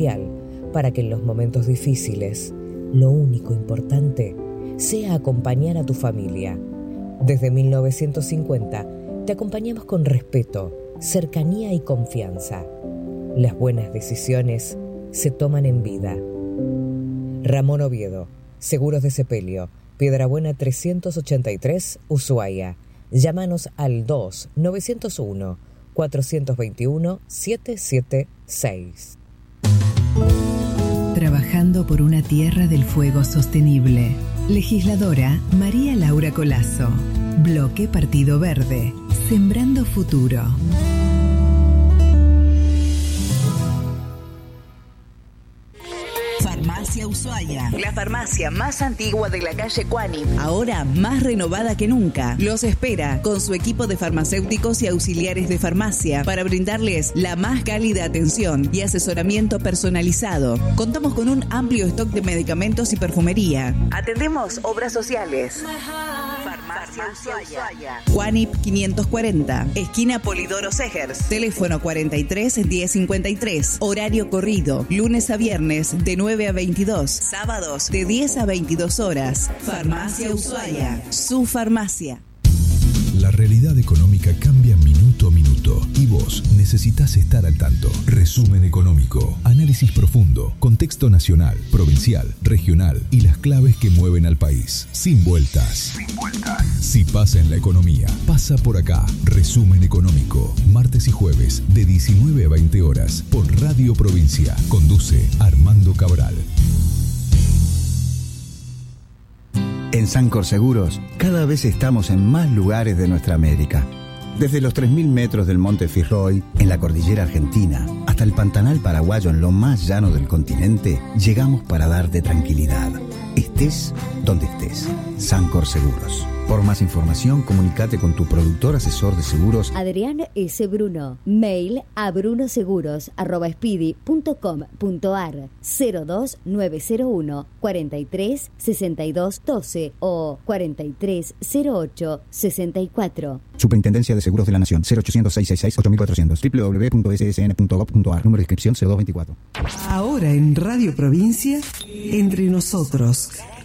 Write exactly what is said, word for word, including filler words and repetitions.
empresarial para que en los momentos difíciles lo único importante sea acompañar a tu familia. Desde mil novecientos cincuenta te acompañamos con respeto, cercanía y confianza. Las buenas decisiones se toman en vida. Ramón Oviedo, Seguros de Sepelio, Piedrabuena trescientos ochenta y tres, Ushuaia. Llámanos al dos nueve cero uno, cuatro dos uno, siete siete seis. Trabajando por una tierra del fuego sostenible. Legisladora María Laura Colazo. Bloque Partido Verde. Sembrando futuro. Farmacia Ushuaia, la farmacia más antigua de la calle Cuánip, ahora más renovada que nunca. Los espera con su equipo de farmacéuticos y auxiliares de farmacia para brindarles la más cálida atención y asesoramiento personalizado. Contamos con un amplio stock de medicamentos y perfumería. Atendemos obras sociales. Farmacia Ushuaia. Cuánip quinientos cuarenta, esquina Polidoro Segers. Teléfono cuarenta y tres, diez cincuenta y tres. Horario corrido, lunes a viernes de nueve a veintidós. Sábados de diez a veintidós horas. Farmacia Ushuaia, su farmacia. La realidad económica cambia minuto a minuto y vos necesitas estar al tanto. Resumen económico, análisis profundo, contexto nacional, provincial, regional y las claves que mueven al país. Sin vueltas. Sin vueltas. Si pasa en la economía, pasa por acá. Resumen económico, martes y jueves de diecinueve a veinte horas por Radio Provincia. Conduce Armando Cabral. En Sancor Seguros, cada vez estamos en más lugares de nuestra América. Desde los tres mil metros del Monte Fitzroy, en la cordillera argentina, hasta el Pantanal paraguayo en lo más llano del continente, llegamos para darte tranquilidad. Estés donde estés. Sancor Seguros. Por más información, comunícate con tu productor asesor de seguros Adrián S. Bruno. Mail a brunoseguros arroba speedy punto com punto ar cero dos nueve cero uno, cuarenta y tres, sesenta y dos, doce o cuarenta y tres, cero ocho, sesenta y cuatro. Superintendencia de Seguros de la Nación. cero ochocientos, seiscientos sesenta y seis, ocho mil cuatrocientos. doble u doble u doble u punto s s n punto gov punto ar. Número de inscripción cero dos veinticuatro. Ahora en Radio Provincia, Entre Nosotros.